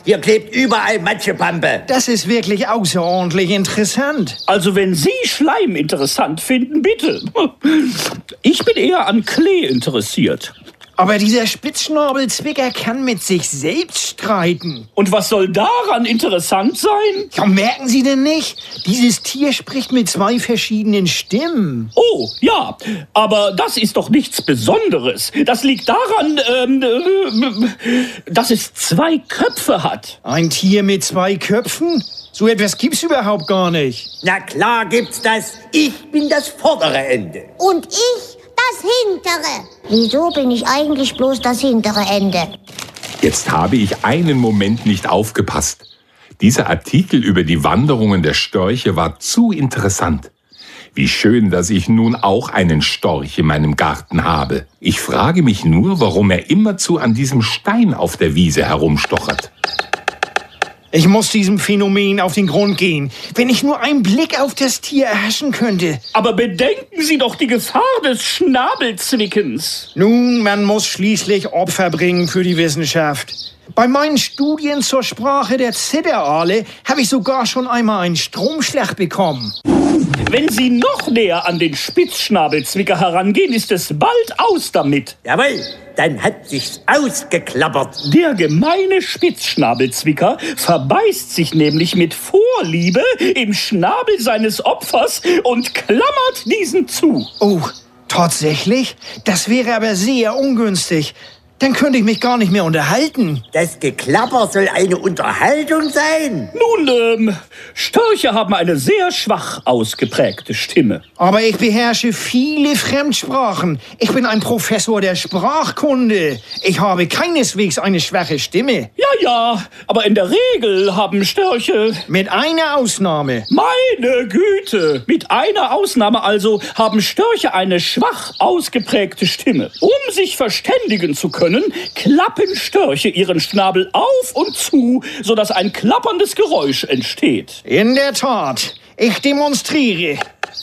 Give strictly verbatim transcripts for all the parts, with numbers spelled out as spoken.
Hier klebt überall Matschepampe. Das ist wirklich außerordentlich interessant. Also wenn Sie Schleim interessant finden, bitte. Ich bin eher an Klee interessiert. Aber dieser Spitzschnabelzwicker kann mit sich selbst streiten. Und was soll daran interessant sein? Ja, merken Sie denn nicht? Dieses Tier spricht mit zwei verschiedenen Stimmen. Oh, ja, aber das ist doch nichts Besonderes. Das liegt daran, ähm, äh, dass es zwei Köpfe hat. Ein Tier mit zwei Köpfen? So etwas gibt's überhaupt gar nicht. Na klar gibt's das. Ich bin das vordere Ende. Und ich das hintere. Wieso bin ich eigentlich bloß das hintere Ende? Jetzt habe ich einen Moment nicht aufgepasst. Dieser Artikel über die Wanderungen der Störche war zu interessant. Wie schön, dass ich nun auch einen Storch in meinem Garten habe. Ich frage mich nur, warum er immerzu an diesem Stein auf der Wiese herumstochert. Ich muss diesem Phänomen auf den Grund gehen. Wenn ich nur einen Blick auf das Tier erhaschen könnte. Aber bedenken Sie doch die Gefahr des Schnabelzwickens. Nun, man muss schließlich Opfer bringen für die Wissenschaft. Bei meinen Studien zur Sprache der Zitteraale habe ich sogar schon einmal einen Stromschlag bekommen. Wenn Sie noch näher an den Spitzschnabelzwicker herangehen, ist es bald aus damit. Jawohl, dann hat sich's ausgeklappert. Der gemeine Spitzschnabelzwicker verbeißt sich nämlich mit Vorliebe im Schnabel seines Opfers und klammert diesen zu. Oh, tatsächlich? Das wäre aber sehr ungünstig. Dann könnte ich mich gar nicht mehr unterhalten. Das Geklapper soll eine Unterhaltung sein. Nun, ähm, Störche haben eine sehr schwach ausgeprägte Stimme. Aber ich beherrsche viele Fremdsprachen. Ich bin ein Professor der Sprachkunde. Ich habe keineswegs eine schwache Stimme. Ja, ja, aber in der Regel haben Störche... Mit einer Ausnahme. Meine Güte! Mit einer Ausnahme also haben Störche eine schwach ausgeprägte Stimme. Um sich verständigen zu können, klappen Störche ihren Schnabel auf und zu, sodass ein klapperndes Geräusch entsteht. In der Tat. Ich demonstriere.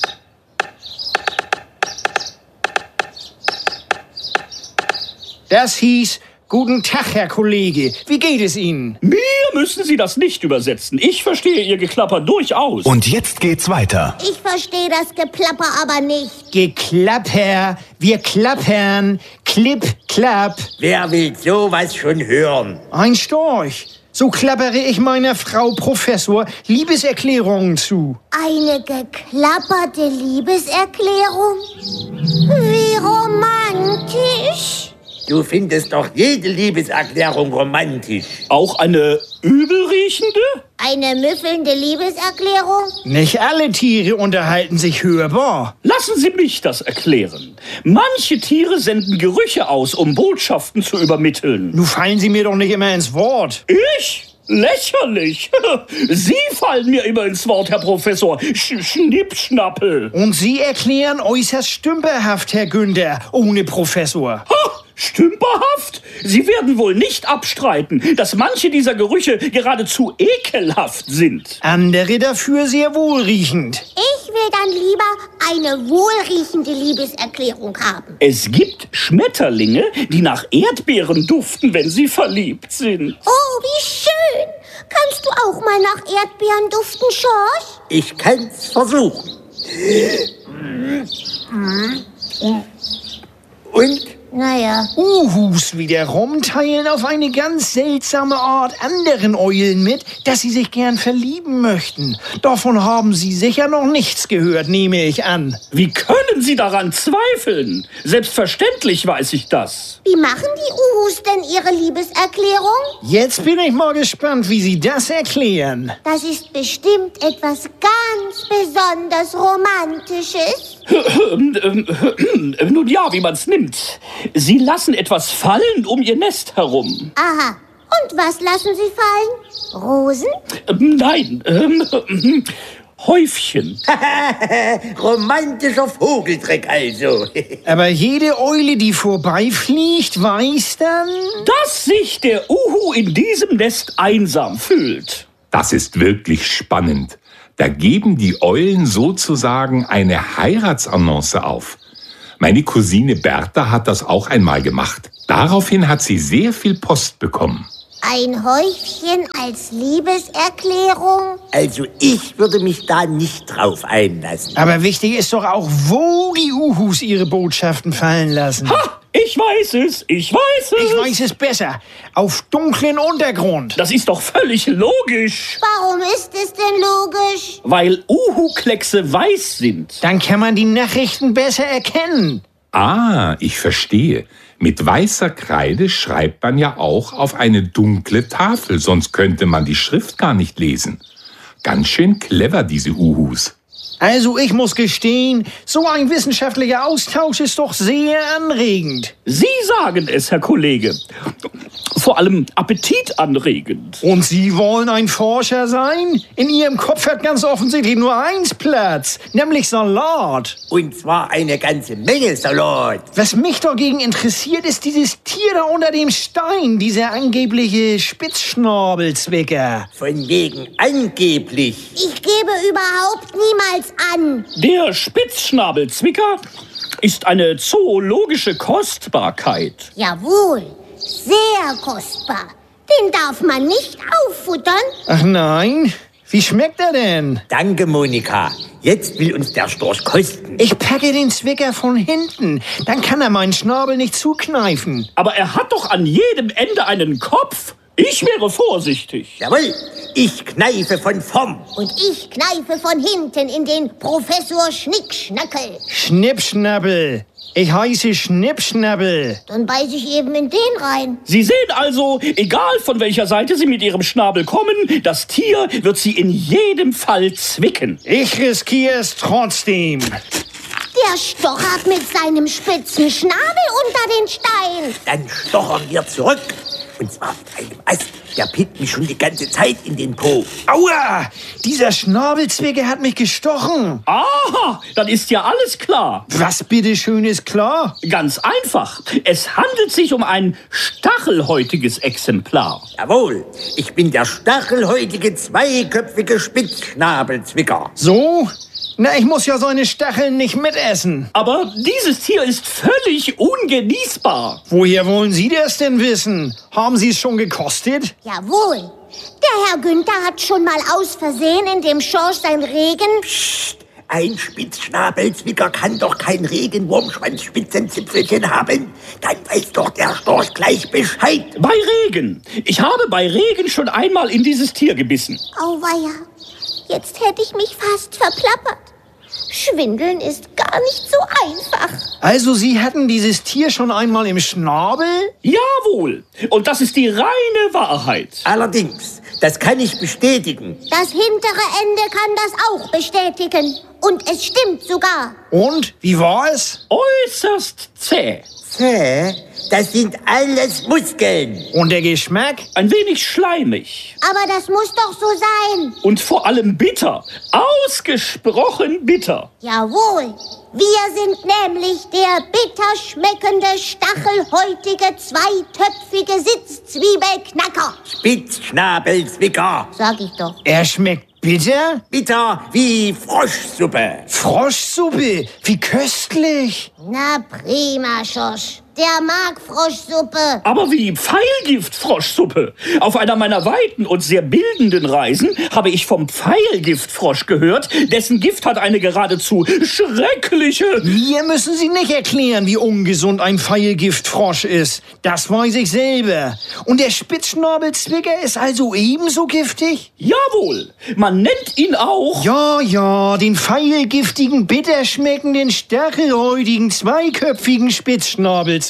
Das hieß, guten Tag, Herr Kollege. Wie geht es Ihnen? Mir müssen Sie das nicht übersetzen. Ich verstehe Ihr Geklapper durchaus. Und jetzt geht's weiter. Ich verstehe das Geplapper aber nicht. Geklapper, wir klappern, klipp, klapp. Wer will sowas schon hören? Ein Storch. So klappere ich meiner Frau Professor Liebeserklärungen zu. Eine geklapperte Liebeserklärung? Wie romantisch. Du findest doch jede Liebeserklärung romantisch. Auch eine übelriechende? Eine müffelnde Liebeserklärung? Nicht alle Tiere unterhalten sich hörbar. Lassen Sie mich das erklären. Manche Tiere senden Gerüche aus, um Botschaften zu übermitteln. Nun fallen Sie mir doch nicht immer ins Wort. Ich? Lächerlich. Sie fallen mir immer ins Wort, Herr Professor. Sch Schnippschnappel. Und Sie erklären äußerst stümperhaft, Herr Günther, ohne Professor. Ha! Stümperhaft? Sie werden wohl nicht abstreiten, dass manche dieser Gerüche geradezu ekelhaft sind. Andere dafür sehr wohlriechend. Ich will dann lieber eine wohlriechende Liebeserklärung haben. Es gibt Schmetterlinge, die nach Erdbeeren duften, wenn sie verliebt sind. Oh, wie schön. Kannst du auch mal nach Erdbeeren duften, Schorsch? Ich kann's versuchen. Und? Naja. Uhus wiederum teilen auf eine ganz seltsame Art anderen Eulen mit, dass sie sich gern verlieben möchten. Davon haben Sie sicher noch nichts gehört, nehme ich an. Wie können Sie daran zweifeln? Selbstverständlich weiß ich das. Wie machen die Uhus denn ihre Liebeserklärung? Jetzt bin ich mal gespannt, wie Sie das erklären. Das ist bestimmt etwas ganz besonders Romantisches. Nun ja, wie man's nimmt. Sie lassen etwas fallen um ihr Nest herum. Aha. Und was lassen Sie fallen? Rosen? Ähm, nein, ähm, Häufchen. Romantischer Vogeltrick also. Aber jede Eule, die vorbeifliegt, weiß dann... dass sich der Uhu in diesem Nest einsam fühlt. Das ist wirklich spannend. Da geben die Eulen sozusagen eine Heiratsannonce auf. Meine Cousine Bertha hat das auch einmal gemacht. Daraufhin hat sie sehr viel Post bekommen. Ein Häufchen als Liebeserklärung? Also ich würde mich da nicht drauf einlassen. Aber wichtig ist doch auch, wo die Uhus ihre Botschaften fallen lassen. Ha! Ich weiß es, ich weiß es. Ich weiß es besser. Auf dunklen Untergrund. Das ist doch völlig logisch. Warum ist es denn logisch? Weil Uhu-Kleckse weiß sind. Dann kann man die Nachrichten besser erkennen. Ah, ich verstehe. Mit weißer Kreide schreibt man ja auch auf eine dunkle Tafel, sonst könnte man die Schrift gar nicht lesen. Ganz schön clever, diese Uhus. Also ich muss gestehen, so ein wissenschaftlicher Austausch ist doch sehr anregend. Sie sagen es, Herr Kollege. Vor allem appetitanregend. Und Sie wollen ein Forscher sein? In Ihrem Kopf hat ganz offensichtlich nur eins Platz, nämlich Salat. Und zwar eine ganze Menge Salat. Was mich dagegen interessiert, ist dieses Tier da unter dem Stein, dieser angebliche Spitzschnabelzwicker. Von wegen angeblich. Ich gebe überhaupt niemals an. Der Spitzschnabelzwicker ist eine zoologische Kostbarkeit. Jawohl, sehr kostbar. Den darf man nicht auffuttern. Ach nein, wie schmeckt er denn? Danke, Monika. Jetzt will uns der Storch kosten. Ich packe den Zwicker von hinten, dann kann er meinen Schnabel nicht zukneifen. Aber er hat doch an jedem Ende einen Kopf. Ich wäre vorsichtig. Jawohl, ich kneife von vorn. Und ich kneife von hinten in den Professor Schnickschnackel. Schnippschnappel. Ich heiße Schnippschnappel. Dann beiß ich eben in den rein. Sie sehen also, egal von welcher Seite Sie mit Ihrem Schnabel kommen, das Tier wird Sie in jedem Fall zwicken. Ich riskiere es trotzdem. Der stochert mit seinem spitzen Schnabel unter den Stein. Dann stochern wir zurück. Und zwar mit einem Ast. Der pickt mich schon die ganze Zeit in den Po. Aua! Dieser Schnabelzwicker hat mich gestochen. Aha, dann ist ja alles klar. Was bitteschön ist klar? Ganz einfach. Es handelt sich um ein stachelhäutiges Exemplar. Jawohl, ich bin der stachelhäutige, zweiköpfige Spitzschnabelzwicker. So? Na, ich muss ja seine Stacheln nicht mitessen. Aber dieses Tier ist völlig ungenießbar. Woher wollen Sie das denn wissen? Haben Sie es schon gekostet? Jawohl. Der Herr Günther hat schon mal aus Versehen in dem Schorsch sein Regen... Psst, ein Spitzschnabelzwicker kann doch kein Regenwurmschwanzspitzenzipfelchen haben. Dann weiß doch der Storch gleich Bescheid. Bei Regen. Ich habe bei Regen schon einmal in dieses Tier gebissen. Auweia, jetzt hätte ich mich fast verplappert. Schwindeln ist gar nicht so einfach. Also Sie hatten dieses Tier schon einmal im Schnabel? Jawohl. Und das ist die reine Wahrheit. Allerdings, das kann ich bestätigen. Das hintere Ende kann das auch bestätigen. Und es stimmt sogar. Und? Wie war es? Äußerst zäh. Zäh, das sind alles Muskeln. Und der Geschmack? Ein wenig schleimig. Aber das muss doch so sein. Und vor allem bitter. Ausgesprochen bitter. Jawohl. Wir sind nämlich der bitter schmeckende, stachelhäutige, zweitöpfige Sitzzwiebelknacker. Spitzschnabelzwicker. Sag ich doch. Er schmeckt bitter? Bitter wie Froschsuppe. Froschsuppe? Wie köstlich. Na prima, Schorsch. Der mag Froschsuppe. Aber wie Pfeilgiftfroschsuppe. Auf einer meiner weiten und sehr bildenden Reisen habe ich vom Pfeilgiftfrosch gehört, dessen Gift hat eine geradezu schreckliche... Mir müssen Sie nicht erklären, wie ungesund ein Pfeilgiftfrosch ist. Das weiß ich selber. Und der Spitzschnabelzwicker ist also ebenso giftig? Jawohl, man nennt ihn auch... Ja, ja, den pfeilgiftigen, bitterschmeckenden, stachelhäutigen, zweiköpfigen Spitzschnabelzwicker.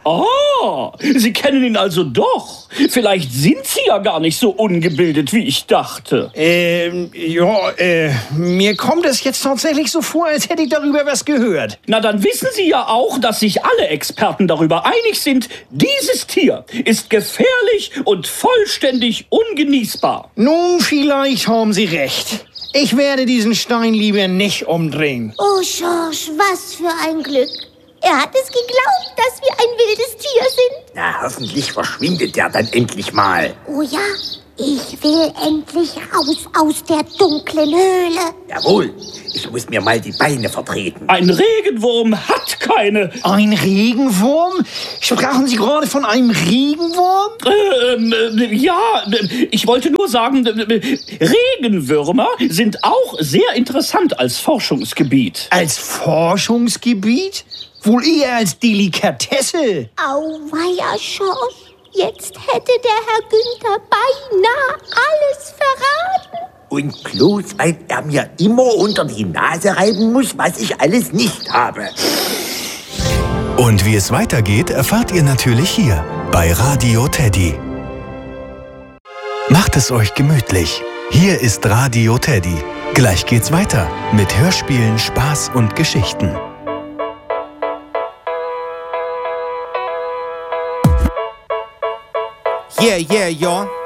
Ah, Sie kennen ihn also doch. Vielleicht sind Sie ja gar nicht so ungebildet, wie ich dachte. Ähm, ja, äh, mir kommt es jetzt tatsächlich so vor, als hätte ich darüber was gehört. Na, dann wissen Sie ja auch, dass sich alle Experten darüber einig sind, dieses Tier ist gefährlich und vollständig ungenießbar. Nun, vielleicht haben Sie recht. Ich werde diesen Stein lieber nicht umdrehen. Oh, Schorsch, was für ein Glück. Er hat es geglaubt, dass wir ein wildes Tier sind. Na, hoffentlich verschwindet er dann endlich mal. Oh ja, Ich will endlich raus aus der dunklen Höhle. Jawohl, ich muss mir mal die Beine vertreten. Ein Regenwurm hat keine. Ein Regenwurm? Sprachen Sie gerade von einem Regenwurm? Ähm, äh, ja, äh, ich wollte nur sagen, äh, Regenwürmer sind auch sehr interessant als Forschungsgebiet. Als Forschungsgebiet? Wohl eher als Delikatesse. Auweia, Schorsch. Jetzt hätte der Herr Günther beinahe alles verraten. Und bloß, weil er mir immer unter die Nase reiben muss, was ich alles nicht habe. Und wie es weitergeht, erfahrt ihr natürlich hier bei Radio Teddy. Macht es euch gemütlich. Hier ist Radio Teddy. Gleich geht's weiter mit Hörspielen, Spaß und Geschichten. Yeah, yeah, y'all.